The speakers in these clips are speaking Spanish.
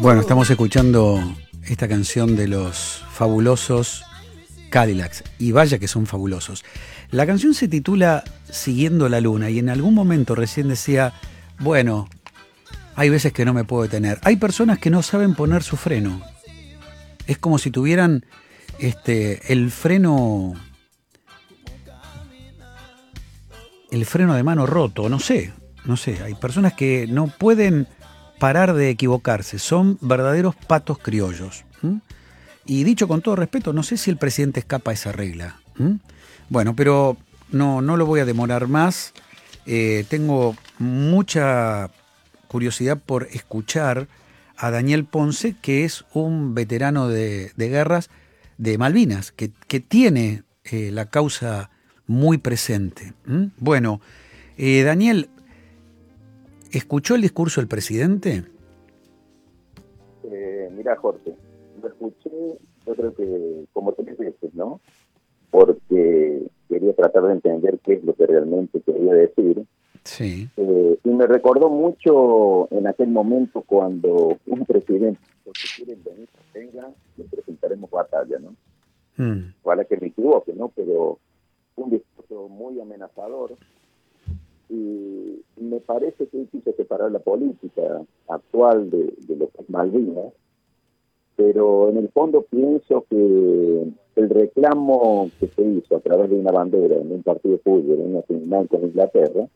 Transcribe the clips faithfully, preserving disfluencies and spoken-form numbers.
Bueno, estamos escuchando esta canción de los fabulosos Cadillacs, y vaya que son fabulosos. La canción se titula Siguiendo la Luna, y en algún momento recién decía, bueno, hay veces que no me puedo detener. Hay personas que no saben poner su freno. Es como si tuvieran este, el freno... el freno de mano roto, no sé, no sé. Hay personas que no pueden parar de equivocarse, son verdaderos patos criollos. ¿Mm? Y dicho con todo respeto, no sé si el presidente escapa a esa regla. ¿Mm? Bueno, pero no, no lo voy a demorar más. Eh, tengo mucha curiosidad por escuchar a Daniel Ponce, que es un veterano de, de guerras de Malvinas, que, que tiene eh, la causa muy presente. ¿Mm? Bueno, eh, Daniel, ¿escuchó el discurso del presidente? Eh, mira, Jorge, lo escuché, yo creo que como tres veces, ¿no? Porque quería tratar de entender qué es lo que realmente quería decir. Sí. Eh, y me recordó mucho en aquel momento cuando un presidente, porque quieren venir, venga, le presentaremos batalla, ¿no? Mm. Ojalá que me equivoque, ¿no? Pero un discurso muy amenazador. Y me parece que él quiso separar la política actual de, de lo que es Malvinas, pero en el fondo pienso que el reclamo que se hizo a través de una bandera en un partido de fútbol, en una final con Inglaterra,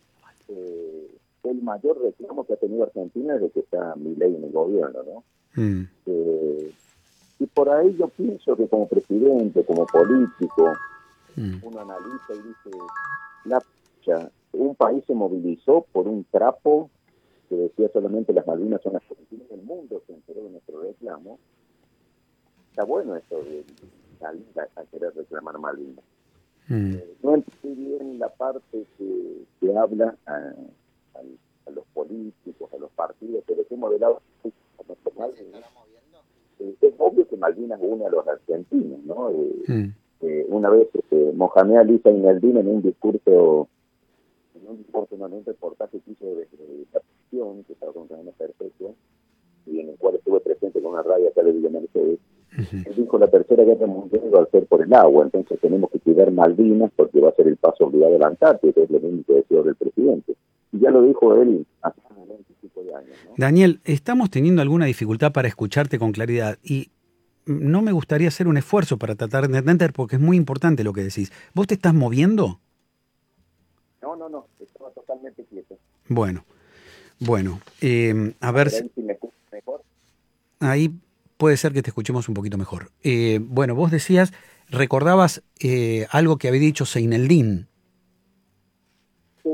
eh, fue el mayor reclamo que ha tenido Argentina desde que está Milei en el gobierno, ¿no? Mm. Eh, y por ahí yo pienso que como presidente, como político, mm. uno analiza y dice, la fecha, un país se movilizó por un trapo que decía solamente las Malvinas son argentinas, el mundo se enteró de nuestro reclamo. Está bueno esto de salir a, a querer reclamar Malvinas. Mm. Eh, no entendí bien la parte que, que habla a, a, a los políticos, a los partidos, pero dejemos de lado a nuestro Malvinas. Eh, es obvio que Malvinas une a los argentinos, ¿no? Eh, mm. eh, una vez eh, Mohamed Ali Zaineldin en un discurso en un discurso, en un reportaje que hizo desde la prisión, que estaba con cadena perpetua, y en el cual estuve presente con una radio acá de Villa Mercedes, uh-huh. Él dijo, la tercera guerra mundial va a ser por el agua, entonces tenemos que cuidar Malvinas porque va a ser el paso obligado a la Antártida, que es lo mismo que decía el presidente. Y ya lo dijo él hace veinticinco de años, ¿no? Daniel, estamos teniendo alguna dificultad para escucharte con claridad y no me gustaría hacer un esfuerzo para tratar de entender porque es muy importante lo que decís. ¿Vos te estás moviendo? No, no, no, estaba totalmente quieto. Bueno, bueno, eh, a ver si... si me escuchas mejor. Ahí puede ser que te escuchemos un poquito mejor. Eh, bueno, vos decías, recordabas eh, algo que había dicho Zaineldin. Sí.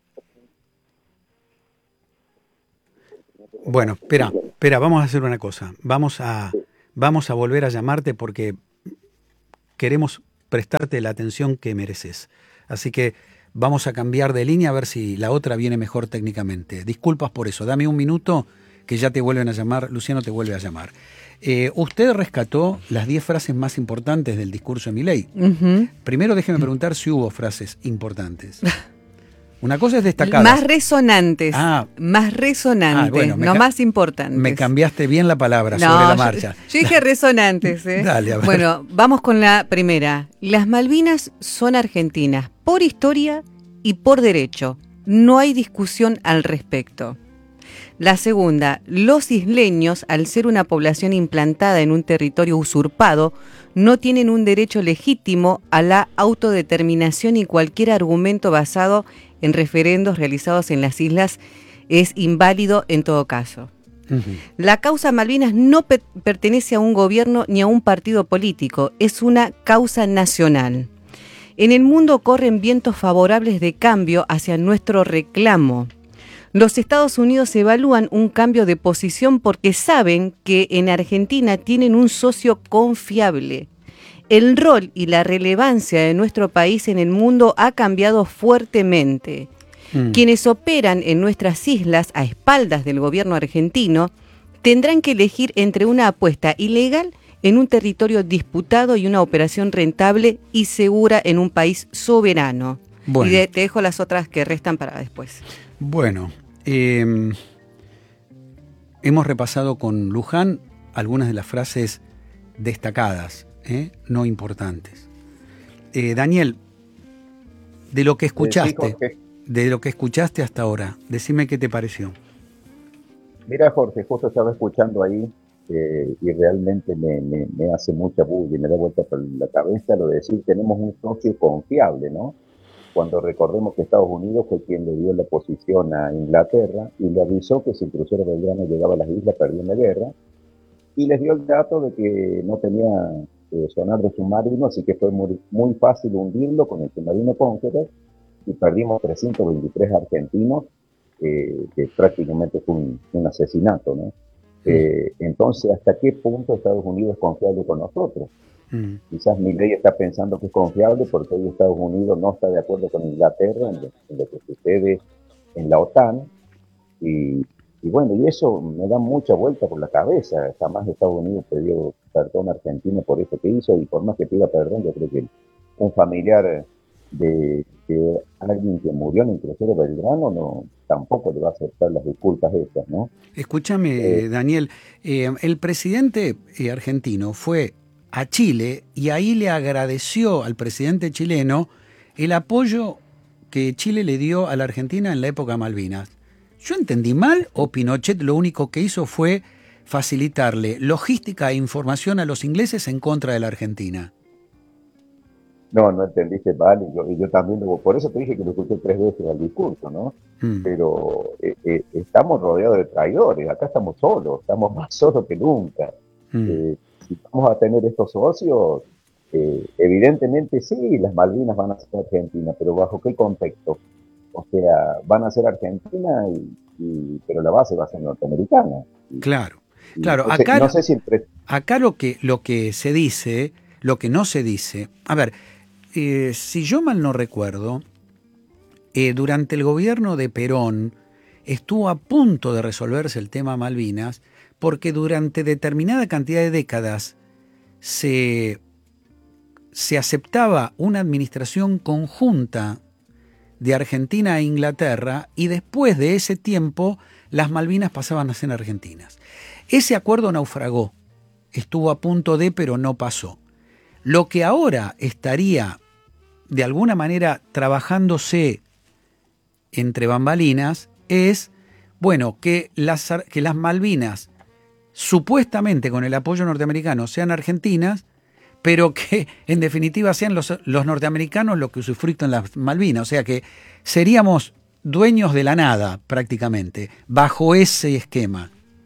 Bueno, espera, espera, vamos a hacer una cosa. Vamos a, sí. vamos a volver a llamarte porque queremos prestarte la atención que mereces. Así que vamos a cambiar de línea a ver si la otra viene mejor técnicamente. Disculpas por eso. Dame un minuto que ya te vuelven a llamar. Luciano te vuelve a llamar. Eh, usted rescató las diez frases más importantes del discurso de Milei. Uh-huh. Primero déjeme preguntar si hubo frases importantes. Una cosa es destacadas. Más resonantes. Ah, más resonantes, ah, bueno, no ca- más importantes. Me cambiaste bien la palabra no, sobre la marcha. Yo, yo dije resonantes. ¿eh? Dale, a ver. Bueno, vamos con la primera. Las Malvinas son argentinas por historia y por derecho. No hay discusión al respecto. La segunda, los isleños, al ser una población implantada en un territorio usurpado, no tienen un derecho legítimo a la autodeterminación y cualquier argumento basado en referendos realizados en las islas es inválido en todo caso. Uh-huh. La causa Malvinas no pe- pertenece a un gobierno ni a un partido político, es una causa nacional. En el mundo corren vientos favorables de cambio hacia nuestro reclamo. Los Estados Unidos evalúan un cambio de posición porque saben que en Argentina tienen un socio confiable. El rol y la relevancia de nuestro país en el mundo ha cambiado fuertemente. Mm. Quienes operan en nuestras islas a espaldas del gobierno argentino tendrán que elegir entre una apuesta ilegal en un territorio disputado y una operación rentable y segura en un país soberano. Bueno. Y de, te dejo las otras que restan para después. Bueno, eh, hemos repasado con Luján algunas de las frases destacadas, ¿eh? no importantes. Eh, Daniel, de lo que escuchaste, Eh, sí, de lo que escuchaste hasta ahora, decime qué te pareció. Mira, Jorge, justo estaba escuchando ahí eh, y realmente me, me, me hace mucha bulla y me da vuelta por la cabeza lo de decir tenemos un socio confiable, ¿no? Cuando recordemos que Estados Unidos fue quien le dio la posición a Inglaterra y le avisó que si el crucero Belgrano llegaba a las islas perdía la guerra y les dio el dato de que no tenía eh, sonar de submarino, así que fue muy, muy fácil hundirlo con el submarino Conqueror y perdimos trescientos veintitrés argentinos, eh, que prácticamente fue un, un asesinato, ¿no? Eh, entonces, ¿hasta qué punto Estados Unidos es confiable con nosotros? Mm. Quizás Milei está pensando que es confiable porque hoy Estados Unidos no está de acuerdo con Inglaterra en lo, en lo que sucede en la OTAN y, y bueno, y eso me da mucha vuelta por la cabeza. Jamás Estados Unidos pidió perdón a Argentina por eso que hizo y por más que pida perdón, yo creo que un familiar de, de alguien que murió en el crucero Belgrano no tampoco le va a aceptar las disculpas estas, ¿no? Escúchame, eh, Daniel, eh, el presidente eh, argentino fue a Chile y ahí le agradeció al presidente chileno el apoyo que Chile le dio a la Argentina en la época Malvinas. ¿Yo entendí mal o Pinochet lo único que hizo fue facilitarle logística e información a los ingleses en contra de la Argentina? No, no entendiste mal, y yo, y yo también, por eso te dije que lo escuché tres veces al discurso, ¿no? Mm. Pero eh, eh, estamos rodeados de traidores, acá estamos solos, estamos más solos que nunca. Mm. Eh, si vamos a tener estos socios, eh, evidentemente sí, las Malvinas van a ser Argentina, pero ¿bajo qué contexto? O sea, van a ser Argentina, y, y, pero la base va a ser norteamericana. Y, claro, y claro. No sé, acá, no sé si pre... acá lo que, lo que se dice, lo que no se dice, a ver, Eh, si yo mal no recuerdo, eh, durante el gobierno de Perón estuvo a punto de resolverse el tema Malvinas porque durante determinada cantidad de décadas se, se aceptaba una administración conjunta de Argentina e Inglaterra y después de ese tiempo las Malvinas pasaban a ser argentinas. Ese acuerdo naufragó, estuvo a punto de, pero no pasó. Lo que ahora estaría de alguna manera trabajándose entre bambalinas es, bueno, que las, que las Malvinas supuestamente con el apoyo norteamericano sean argentinas, pero que en definitiva sean los, los norteamericanos los que usufructan las Malvinas, o sea que seríamos dueños de la nada prácticamente, bajo ese esquema.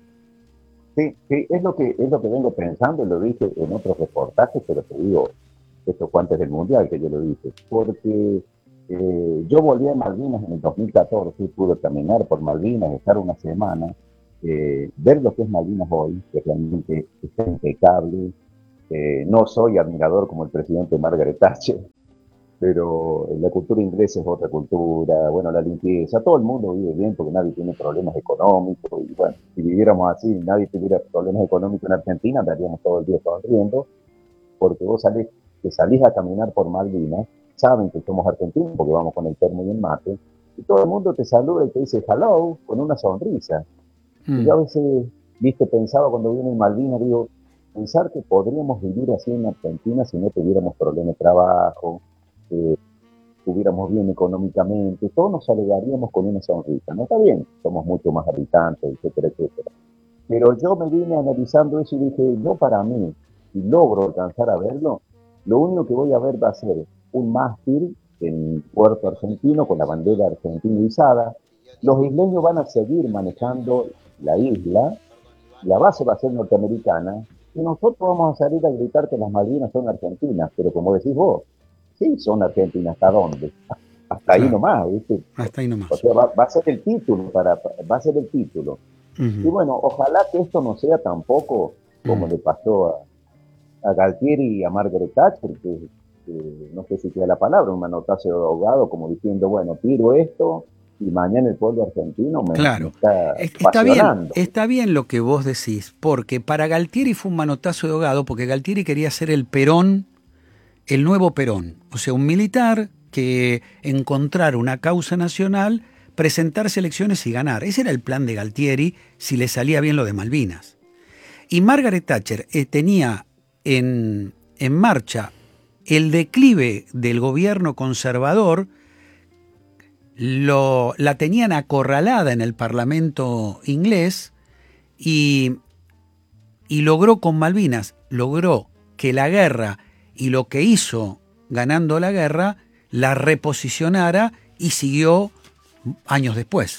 Sí, sí, es lo que, es lo que vengo pensando, lo dije en otros reportajes, pero te digo, esto fue antes del Mundial que yo lo dije, porque eh, yo volví a Malvinas en el dos mil catorce, pude caminar por Malvinas, estar una semana, eh, ver lo que es Malvinas hoy, que realmente está impecable. Eh, no soy admirador como el presidente Margaret Thatcher, pero la cultura inglesa es otra cultura, bueno, la limpieza, todo el mundo vive bien porque nadie tiene problemas económicos, y bueno, si viviéramos así, nadie tuviera problemas económicos en Argentina, andaríamos todo el día sonriendo, porque vos salís, que salís a caminar por Malvinas, saben que somos argentinos porque vamos con el termo y el mate, y todo el mundo te saluda y te dice hello, con una sonrisa. Mm. Y yo a veces, viste, pensaba cuando vine en Malvinas, digo, pensar que podríamos vivir así en Argentina si no tuviéramos problemas de trabajo, eh, estuviéramos bien económicamente, todos nos alegraríamos con una sonrisa. No está bien, somos mucho más habitantes, etcétera, etcétera. Pero yo me vine analizando eso y dije, yo para mí, si logro alcanzar a verlo, lo único que voy a ver va a ser un mástil en puerto argentino con la bandera argentina izada. Los isleños van a seguir manejando la isla, la base va a ser norteamericana, y nosotros vamos a salir a gritar que las Malvinas son argentinas, pero como decís vos, sí son argentinas, ¿hasta dónde? Hasta claro. ahí nomás, ¿viste? Hasta ahí nomás. O sea, va, va a ser el título, para, va a ser el título. Uh-huh. Y bueno, ojalá que esto no sea tampoco como uh-huh. le pasó a, a Galtieri y a Margaret Thatcher, que, que no sé si queda la palabra, un manotazo de ahogado, como diciendo, bueno, tiro esto y mañana el pueblo argentino me, claro. me está está bien, está bien lo que vos decís, porque para Galtieri fue un manotazo de ahogado, porque Galtieri quería ser el Perón, el nuevo Perón, o sea, un militar que encontrara una causa nacional presentarse a elecciones y ganar. Ese era el plan de Galtieri si le salía bien lo de Malvinas. Y Margaret Thatcher eh, tenía en, en marcha el declive del gobierno conservador, lo, la tenían acorralada en el Parlamento inglés y, y logró con Malvinas, logró que la guerra y lo que hizo ganando la guerra la reposicionara y siguió años después.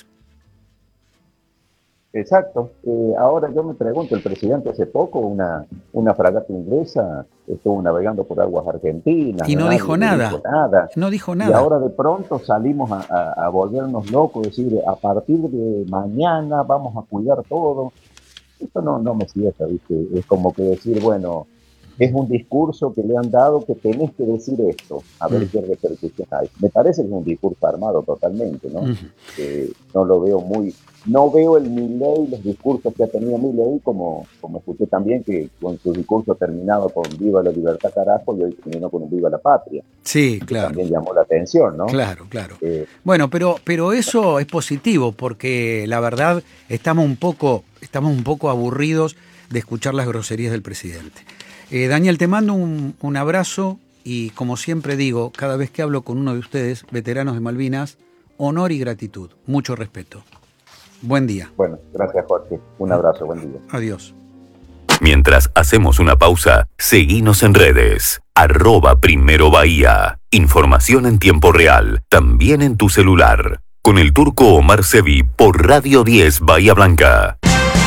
Exacto. Eh, ahora yo me pregunto, el presidente hace poco, una, una fragata inglesa estuvo navegando por aguas argentinas. Y no dijo nada. dijo nada. No dijo nada. Y ahora de pronto salimos a, a, a volvernos locos, decir, a partir de mañana vamos a cuidar todo. Esto no, no me cierra, ¿viste? Es como que decir, bueno, es un discurso que le han dado que tenés que decir esto, a ver mm. qué repercusión hay. Me parece que es un discurso armado totalmente, ¿no? Mm. Eh, no lo veo muy... No veo el Milei, los discursos que ha tenido Milei, como, como escuché también que con su discurso terminaba con Viva la libertad, carajo, y hoy terminó con un Viva la patria. Sí, claro. También llamó la atención, ¿no? Claro, claro. Eh, bueno, pero, pero eso es positivo, porque la verdad estamos un poco, estamos un poco aburridos de escuchar las groserías del presidente. Eh, Daniel, te mando un, un abrazo y, como siempre digo, cada vez que hablo con uno de ustedes, veteranos de Malvinas, honor y gratitud, mucho respeto. Buen día. Bueno, gracias, Jorge. Un abrazo, buen día. Adiós. Mientras hacemos una pausa, seguinos en redes. Arroba Primero Bahía. Información en tiempo real, también en tu celular. Con el turco Omar Sevi por Radio diez Bahía Blanca.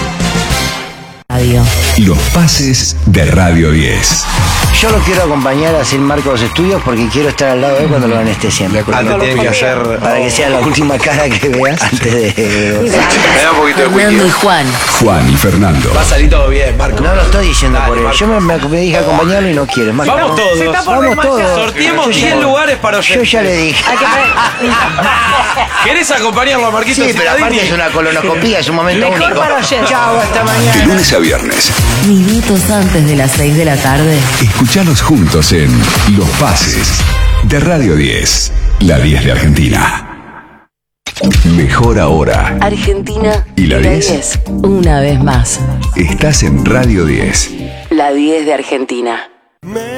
Radio. Los pases de Radio diez. Yo lo quiero acompañar a Sin Marco los estudios porque quiero estar al lado de él cuando lo anestesien. Ah, no tiene que hacer... Para que sea la última cara que veas antes de... Me da un poquito de Fernando y Juan. Juan y Fernando. Va a salir todo bien, Marco. No lo estoy diciendo Dale, por él. Marco. Yo me, me, me dije acompañarlo y no quiere. Marco, vamos todos. Vamos todos. Sorteemos diez lugares para oyentes. Yo ya le dije. ¿Querés acompañarlo a Marquito? Sí, pero aparte es una colonoscopía, es un momento Mejor único. Para oyentes. Chao, hasta mañana. De lunes a viernes. Minutos antes de las seis de la tarde. Escuchalos juntos en Los Pases de Radio diez, la diez de Argentina. Mejor ahora. Argentina y la diez. Una vez más. Estás en Radio diez. La diez de Argentina.